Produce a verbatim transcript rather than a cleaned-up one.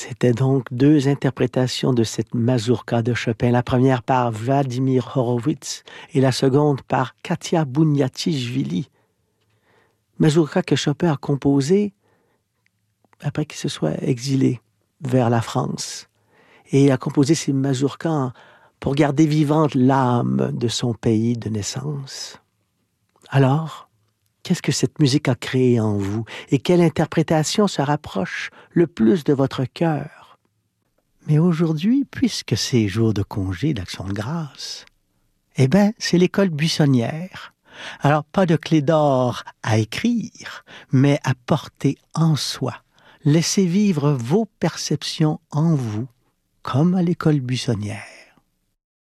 C'était donc deux interprétations de cette mazurka de Chopin, la première par Vladimir Horowitz et la seconde par Katia Bouniatichvili. Mazurka que Chopin a composée après qu'il se soit exilé vers la France. Et il a composé ces mazurkas pour garder vivante l'âme de son pays de naissance. Alors, qu'est-ce que cette musique a créé en vous et quelle interprétation se rapproche le plus de votre cœur? Mais aujourd'hui, puisque c'est jour de congé d'Action de grâce, eh bien, c'est l'école buissonnière. Alors, pas de clé d'or à écrire, mais à porter en soi. Laissez vivre vos perceptions en vous, comme à l'école buissonnière.